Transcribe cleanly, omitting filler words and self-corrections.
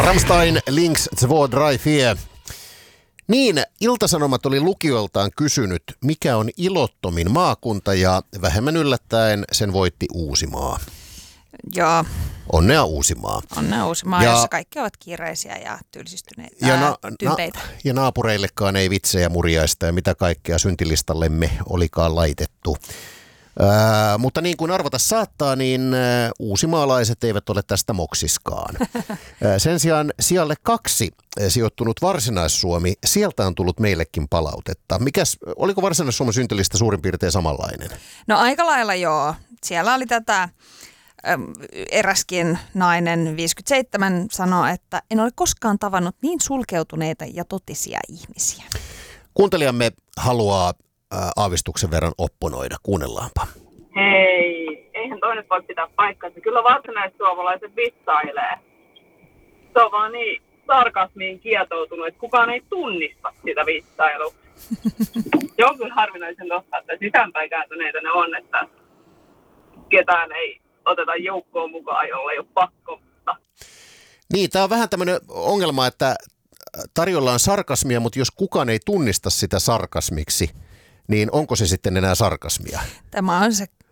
Rammstein, Links 2, 3, 4. Niin, Ilta-Sanomat oli lukijoiltaan kysynyt, mikä on ilottomin maakunta, ja vähemmän yllättäen sen voitti Uusimaa. Joo. Onnea Uusimaa. Onnea Uusimaa, jossa kaikki ovat kiireisiä ja tylsistyneitä tympeitä. Ja naapureillekaan ei vitsejä, murjaista ja mitä kaikkea syntilistallemme olikaan laitettu. Mutta niin kuin arvata saattaa, niin uusimaalaiset eivät ole tästä moksiskaan. Sen sijaan sijalle 2 sijoittunut Varsinais-Suomi, sieltä on tullut meillekin palautetta. Oliko Varsinais-Suomen syntilista suurin piirtein samanlainen? No aika lailla joo. Siellä oli tätä eräskin nainen 57 sanoi, että en ole koskaan tavannut niin sulkeutuneita ja totisia ihmisiä. Kuuntelijamme haluaa aavistuksen verran opponoida. Kuunnellaanpa. Hei, eihän toi nyt voi pitää paikkansa. Kyllä varsinaissuomalaiset vitsailee. Se on vaan niin sarkasmiin kietoutunut, että kukaan ei tunnista sitä vitsailua. Se on kyllä harvinaisen totta, että sisäänpäin kääntyneitä ne on, että ketään ei oteta joukkoon mukaan, jolla ei ole pakko. Niin, tämä on vähän tämmöinen ongelma, että tarjolla on sarkasmia, mutta jos kukaan ei tunnista sitä sarkasmiksi, niin onko se sitten enää sarkasmia? Tämä on se